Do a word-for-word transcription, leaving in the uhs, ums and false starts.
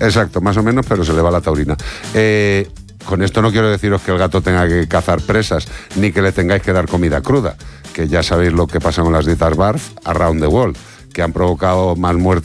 Exacto, más o menos, pero se le va la taurina. Eh, con esto no quiero deciros que el gato tenga que cazar presas, ni que le tengáis que dar comida cruda, que ya sabéis lo que pasa con las dietas BARF around the world, que han provocado más muertes